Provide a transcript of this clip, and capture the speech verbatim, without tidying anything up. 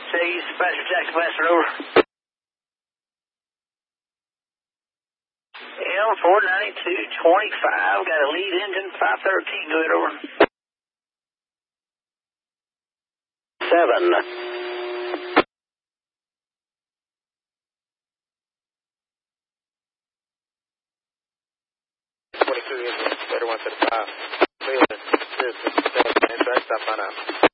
Say, Dispatcher Jackson Master, over. L four ninety-two twenty-five, got a lead engine, five thirteen, go ahead, over. Seven. twenty-two, better one thirty-five. Cleveland, this is seven, and stop by now.